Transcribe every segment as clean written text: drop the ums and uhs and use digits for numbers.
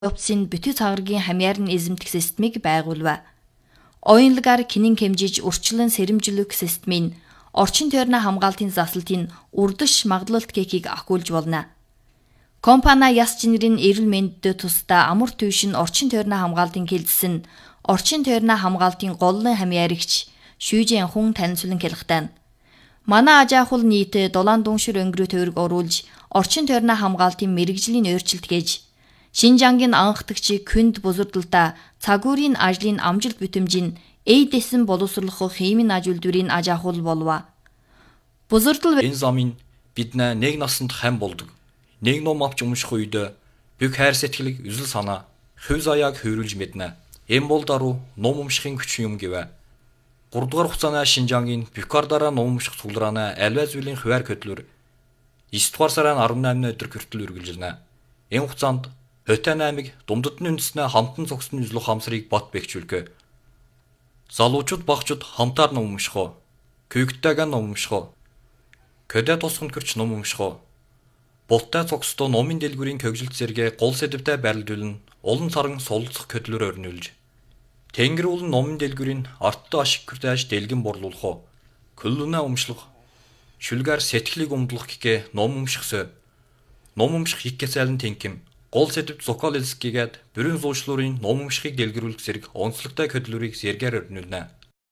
Опсын бүтэн цагааргийн хамьяарн эзэмдэх системийг байгуулв. Оюунлагаар кинин хэмжиж урьдчилан сэрэмжлэх системийн орчин тойрны хамгаалтын заслалтын үрдэш магадлалт кекийг ахгүйж болно. Компани яс чинэрийн эрүүл мэндэд тусдаа амар төвшин орчин тойрны хамгаалтын хэлэлсэн орчин тойрны хамгаалтын голлон хамьяарагч шүүжин хүн танилцуулан хэлэхтэн. Манай аж ахуйл нийт долоон дүншир өнгөрөө тойрог оруулж орчин тойрны хамгаалтын мэрэгжлийн өөрчлөлт гэж Шинжангийн анхдагч Күнд бузурдалда цагуурийн ажлын амжилт бүтэмжийн эйдэсэн боловсруулах химийн аж үйлдвэрийн аж ахуйл болов. Бузурдал энэ замын бид нэг насанд хам болдог. Нэг ном авч унших үед бүх хайр сэтгэлийг үзэл санаа, хувь заяаг хөврүүлж мэднэ. Энэ бол даруй ном уншихын хүч юм гэвэ. 3 дугаар хугацааны Шинжангийн Бюкардаараа ном унших цугларааны альва зүйлийн хуваар хөтлөөр 9 дугаар сарын 18-ны өдөр хүртэл үргэлжилнэ. Энэ хугацаанд Хотын аймаг Думдадны үндэснээ хамтан цогцны үзлэх хамсрыг бат бэхжүүлгэ. Залуучууд багчууд хамтаар ном унших, küygтэйгээ ном унших, көдэ тусганд гэрч ном унших, бултай цогцтой номын дэлгүүрийн көгжилт зэрэгэ гол сэдвтэй байрлуулна, улан саран сулцах көдлөөр өрнүүлж. Тэнгэр улан номын дэлгүүрийн артта ашиг хүртэж дэлгэн борлуулах, күлүнэ умшлах, шүлгээр сэтгэлийг умдлах гэгээ ном уншихсэ. Ном унших их гэсэлэн тэнкэм. Гол сэдвт Соколинскийгээд бүрэн зуучлуурын ном уншихыг дэлгэрүүлэх зэрэг онцлогтой хөдөлгөөрийг зэргээр өрнүүлнэ.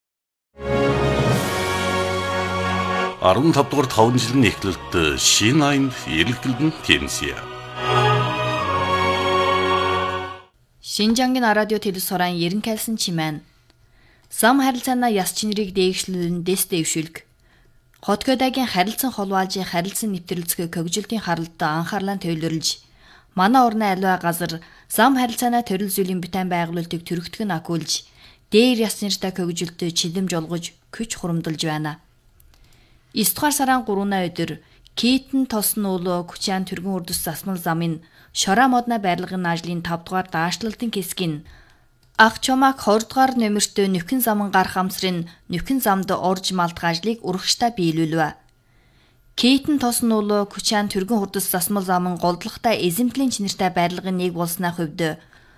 15 дугаар 5 жилийн эхлэлт шинэ аянд эргэлтэлд тэмцэе. Шинжангийн радио телевизорын ерэн кайлсан чимээн. Зам харилцаанаа яс чинэрийг дээгшлүүлэн дэс дэвшүүлг. Хотгодагийн харилцан холбоолжийн харилцан нэвтрэлцгээ көгжилтийн харалтад анхаарлаа төвлөрлж манай орны аливаа газар зам харилцаанаа төрөл зүйлийн бүтээн байгуулалтыг төрөгтгөн акуулж, дээр яс нэртэй көгжилтөд чилэмж олгож, күч хурамдалж байна. 9 дугаар сарын 3-ны өдөр Кейтэн тосн уулуу Күчаан түргэн урдас засмал замын Шороо модна байрлагын ажлын 5 дугаар даашлалтын хэсгийн Ах чомак 20 дугаар нөмөртөө нөхөн заман гарах хамсрын нөхөн замд орж малтах ажлыг урагштай биелүүлв. Кейтэн тосн уулуу Күчаан түргэн урдас засмал замын голдлогтой эзэмтлийн чинэртэй байрлагын нэг болсны хувьд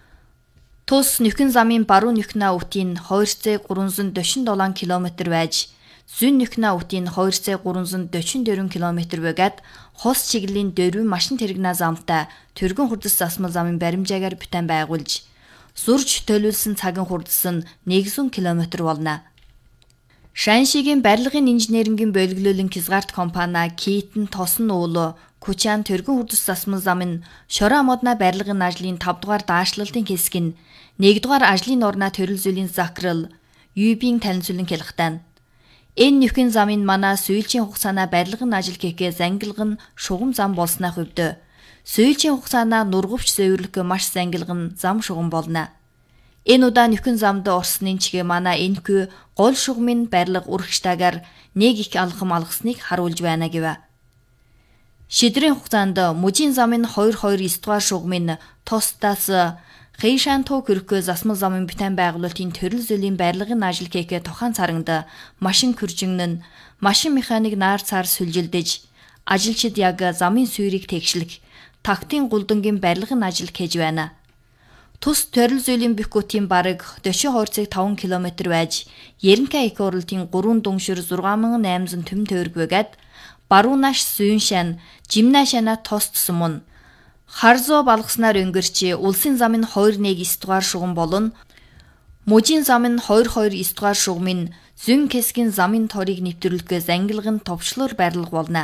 тус нөхөн замын баруун нөхнөө үтийн 2,347 км байж зүүн нөхнөө үтийн 2,344 км байгаад хос чиглэлийн дөрвөн машин тэрэгнээ замтай түргэн хурдас засмал замын баримжаагаар бүтээн байгуулж зурж төлөвлөсөн цагийн хурдас нь 100 км болно. Шаншигийн барилгын инженерингийн боловлолын Хязгаарт компани Кейтэн тосн уулуу Күчаан түргэн хурдас засмал замын Шороо модна барилгын ажлын 5 дугаар даашлалтын хэсэг нь 1 дугаар ажлын орноо төрөл зүйлийн захирал Юбийн танилцуулан хэлэхтэн. Энэ нөхөн замын манай сүйлийн хугацаанаа барилгын ажил гэхээ зангилган шугам зам болсны хувьд сүйлийн хугацаанаа нургавч зөвөрлөх маш зангилган зам шугам болно. Энэ удаа нөхөн замд орсны чигээ манай энэхүү гол шугамын барилга урагштайгаар нэг их алхам алгасныг харуулж байна гэв. Шидрийн хугацаанд мужийн замын 229 дугаар шугамын тостаас Хэйшантуу хөрөхөө засмал замын бүтээн байгуулалтын төрөл зүйлийн барилгын ажил гэхээ тохан царангад машин күржигнэн машин механик наар цаар сүлжилдэж ажилчид яг замын сүйрийг тэгшлэх тактын гулдангийн барилгын ажил хийж байна. Тус төрөл зүйлийн Бюкутийн бараг дөшөө хойрцог 5 км байж Ерэнхэ их уралтын 3 дүншир 6800 төм тойрог байгаад баруунаш Сүйншан Жимнашана тостсон мөн Харзоо балгаснаар өнгөрч улсын замын 219 дугаар шугам болон мужийн замын 229 дугаар шугамын зүүн хэсгийн замын торыг нэвтрүүлэх зангилгын товчлуур барилга болно.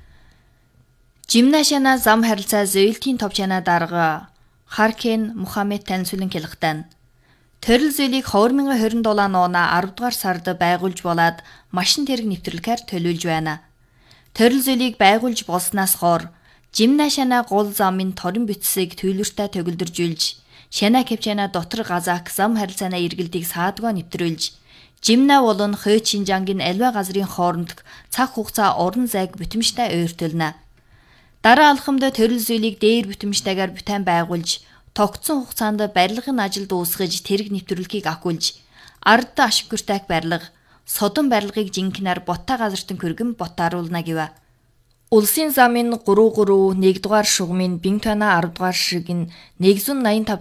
Жимнашана зам харилцаа зөөлтийн товчанаа дарга Харкен Мухаммед танилцуулан хэлэхтэн. Төрөл зүйлийг 2027 оны 10 дугаар сард байгуулж болоод машин тэрэг нэвтрүүлэхээр төлөвлөж байна. Төрөл зүйлийг байгуулж болсноос хойш Жимнашана гол замын торон бүтцийг төлөвлөртэй төгөлдржүүлж, Шана Кевчана дотор газаак зам харилцааны эргэлтийг саадгаа нэвтрүүлж, Жимна болон Хой Шинжангийн аливаа газрын хооронд цаг хугацаа орон зайг бүтэмжтэй ойртуулна. Дараа алхамд төрөл зүйлийг дээр бүтэмжтэйгээр бүтээн байгуулж, тогтсон хугацаанд барилгын ажил дуусгаж тэрэг нэвтрүүлэхийг ахиулж, ард ашиг хүртээх барилга, содон барилгыг жинхэнээр боттой газартан хүргэн ботааруулна гэв. Улсын замын 3-3 1 дугаар шугамын Бинтона 10 дугаар ширэг нь 185